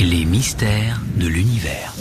Les mystères de l'univers.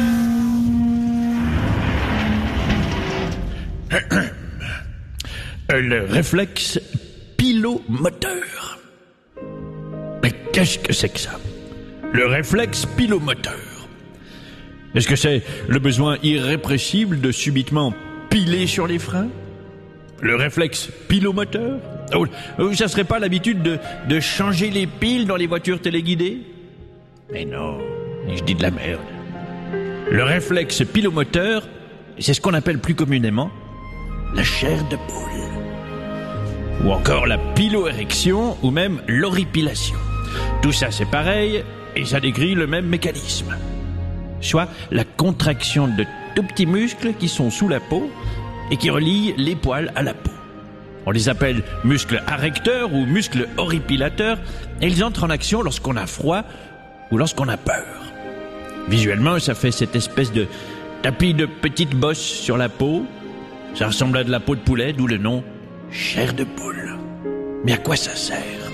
Le réflexe pilomoteur. Mais qu'est-ce que c'est que ça? Le réflexe pilomoteur. Est-ce que c'est le besoin irrépressible de subitement piler sur les freins? Le réflexe pilomoteur? Ça serait pas l'habitude de changer les piles dans les voitures téléguidées? Mais non, je dis de la merde. Le réflexe pilomoteur, c'est ce qu'on appelle plus communément la chair de poule. Ou encore la piloérection, ou même l'horripilation. Tout ça c'est pareil, et ça décrit le même mécanisme. Soit la contraction de tout petits muscles qui sont sous la peau et qui relient les poils à la peau. On les appelle muscles arrecteurs ou muscles horripilateurs, et ils entrent en action lorsqu'on a froid ou lorsqu'on a peur. Visuellement, ça fait cette espèce de tapis de petites bosses sur la peau. Ça ressemble à de la peau de poulet, d'où le nom chair de poule. Mais à quoi ça sert?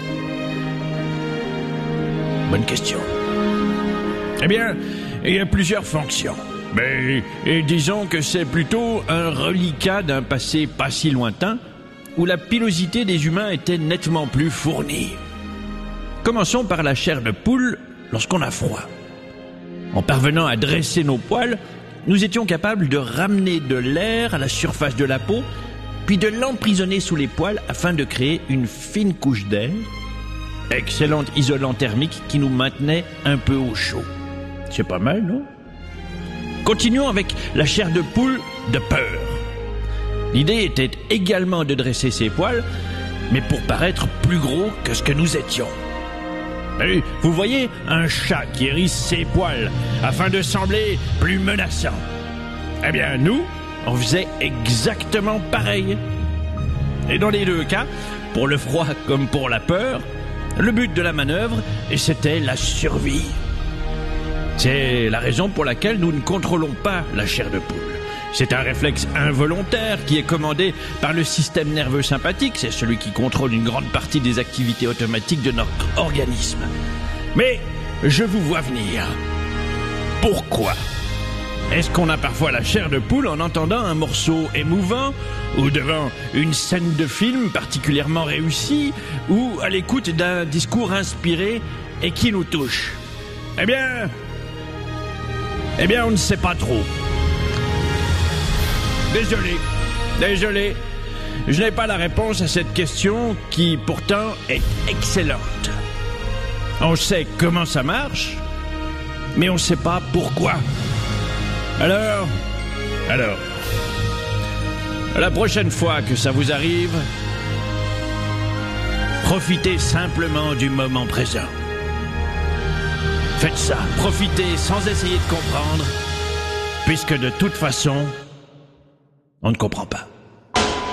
Bonne question. Eh bien, il y a plusieurs fonctions. Mais disons que c'est plutôt un reliquat d'un passé pas si lointain où la pilosité des humains était nettement plus fournie. Commençons par la chair de poule lorsqu'on a froid. En parvenant à dresser nos poils, nous étions capables de ramener de l'air à la surface de la peau, puis de l'emprisonner sous les poils afin de créer une fine couche d'air, excellent isolant thermique qui nous maintenait un peu au chaud. C'est pas mal, non? Continuons avec la chair de poule de peur. L'idée était également de dresser ses poils, mais pour paraître plus gros que ce que nous étions. Et vous voyez un chat qui hérisse ses poils afin de sembler plus menaçant. Eh bien, nous, on faisait exactement pareil. Et dans les deux cas, pour le froid comme pour la peur, le but de la manœuvre, c'était la survie. C'est la raison pour laquelle nous ne contrôlons pas la chair de poule. C'est un réflexe involontaire qui est commandé par le système nerveux sympathique. C'est celui qui contrôle une grande partie des activités automatiques de notre organisme. Mais je vous vois venir. Pourquoi? Est-ce qu'on a parfois la chair de poule en entendant un morceau émouvant, ou devant une scène de film particulièrement réussie, ou à l'écoute d'un discours inspiré et qui nous touche? Eh bien, on ne sait pas trop. Désolé. Je n'ai pas la réponse à cette question qui, pourtant, est excellente. On sait comment ça marche, mais on ne sait pas pourquoi. Alors, la prochaine fois que ça vous arrive, profitez simplement du moment présent. Faites ça, profitez sans essayer de comprendre, puisque de toute façon, on ne comprend pas.